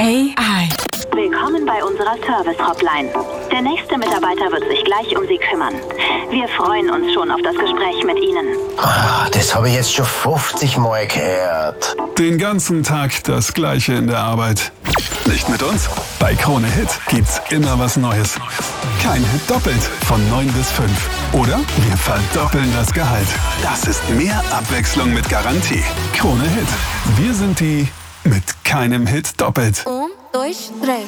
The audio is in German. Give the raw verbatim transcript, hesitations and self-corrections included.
A I. Willkommen bei unserer Service-Hotline. Der nächste Mitarbeiter wird sich gleich um Sie kümmern. Wir freuen uns schon auf das Gespräch mit Ihnen. Ah, das habe ich jetzt schon fünfzig Mal gehört. Den ganzen Tag das Gleiche in der Arbeit. Nicht mit uns? Bei Krone Hit gibt's immer was Neues. Kein Hit doppelt von neun bis fünf. Oder wir verdoppeln das Gehalt. Das ist mehr Abwechslung mit Garantie. Krone Hit. Wir sind die mit keinem Hit doppelt. Um, dois, três.